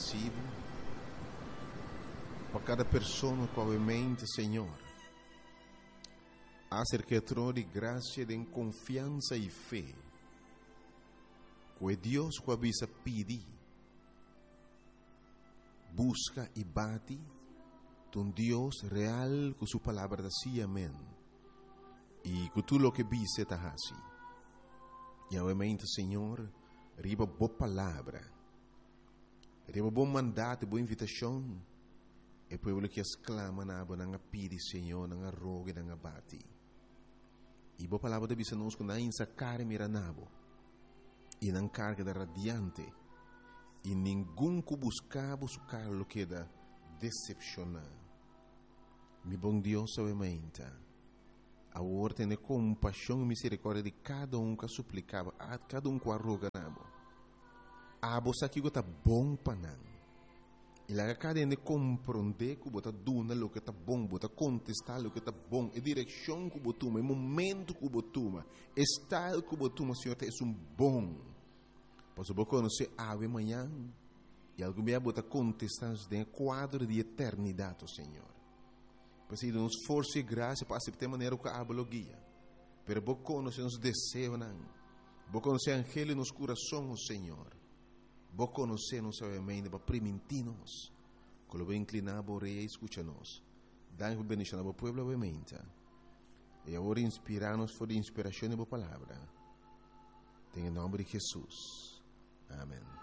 agradecido por cada pessoa que obviamente, Senhor, acerca de graça, de confiança e fé, que Deus que avisa pedir, busca e bate, um Deus real com sua palavra assim, amém. E que tudo o que vise está assim. E obviamente, Senhor, riba boa palavra, riba bom mandato, boa invitação, e povo que exclama na boa nanga pedi, Senhor, nanga rogue, nanga bate. E boa palavra de bisa nos que na insa care mira nabo, e não carga da radiante, e nenhum que buscava buscar lo que da decepcionar. Mi bom Deus, obviamente, a ordem de compaixão e misericórdia de cada que suplicava, a cada que arroga nabo. A você aqui está bom para não. E lá cada um compreender que você dona o que está bom, você contestar o que está bom, a direção que você toma, o momento que você toma, o estado que você toma, Senhor, é um bom. Pois você conhecer ave amanhã e algum dia você contestar em quadro de eternidade, Senhor. Pois aí nos força e graça para aceitar maneira que a guia. Pero você conhecer os desejos, você conhecer angelo nos corações, Senhor. Vos conocemos obviamente para permitirnos que lo inclinar por rei e escucha-nos. Dá-nos bendição ao povo obviamente. E agora inspirar-nos por inspiração da palavra. Em nome de Jesus. Amém.